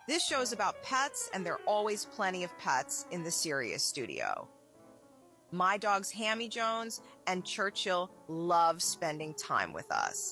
This show is about pets, and there are always plenty of pets in the Sirius studio. My dogs Hammy Jones and Churchill love spending time with us.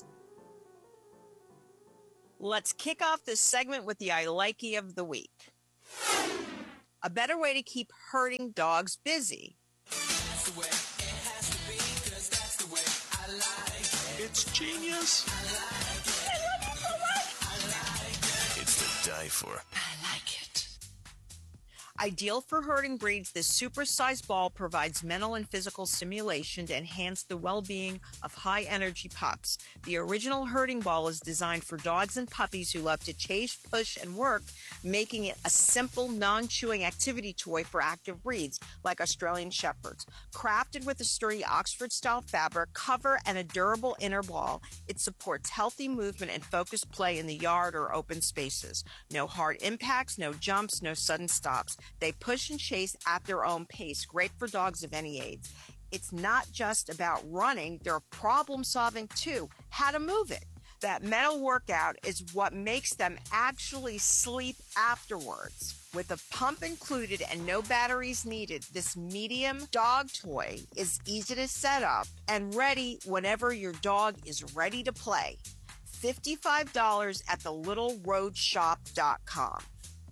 Let's kick off this segment with the I Likey of the week. A better way to keep herding dogs busy. That's the way it has to be, 'cause that's the way I like it. It's genius. I like it. I love you so much. I like it. It's to die for. I like it. Ideal for herding breeds, this supersized ball provides mental and physical stimulation to enhance the well-being of high-energy pups. The original herding ball is designed for dogs and puppies who love to chase, push, and work, making it a simple, non-chewing activity toy for active breeds like Australian Shepherds. Crafted with a sturdy Oxford-style fabric, cover, and a durable inner ball, it supports healthy movement and focused play in the yard or open spaces. No hard impacts, no jumps, no sudden stops. They push and chase at their own pace, great for dogs of any age. It's not just about running, they're problem solving too. How to move it. That mental workout is what makes them actually sleep afterwards. With a pump included and no batteries needed, this medium dog toy is easy to set up and ready whenever your dog is ready to play. $55 at thelittleroadshop.com.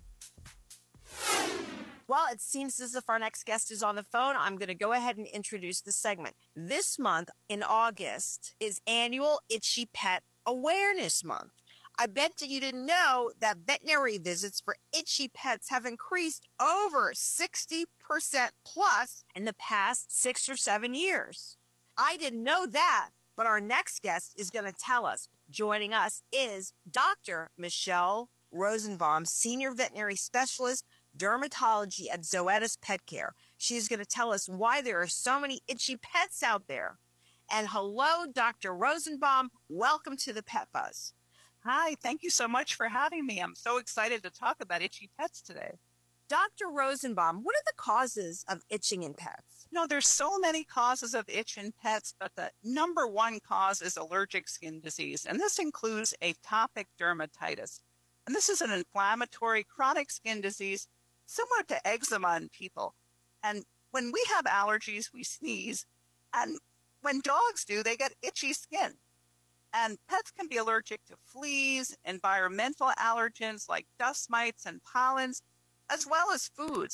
Well, it seems as if our next guest is on the phone. I'm going to go ahead and introduce the segment. This month in August is annual Itchy Pet Awareness Month. I bet you didn't know that veterinary visits for itchy pets have increased over 60% plus in the past 6 or 7 years. I didn't know that, but our next guest is going to tell us. Joining us is Dr. Michelle Rosenbaum, Senior Veterinary Specialist, Dermatology at Zoetis Pet Care. She's going to tell us why there are so many itchy pets out there. And hello, Dr. Rosenbaum. Welcome to the Pet Buzz. Hi, thank you so much for having me. I'm so excited to talk about itchy pets today. Dr. Rosenbaum, what are the causes of itching in pets? You know, there's so many causes of itch in pets, but the number one cause is allergic skin disease, and this includes atopic dermatitis. And this is an inflammatory chronic skin disease similar to eczema in people. And when we have allergies, we sneeze. And when dogs do, they get itchy skin. And pets can be allergic to fleas, environmental allergens like dust mites and pollens, as well as foods.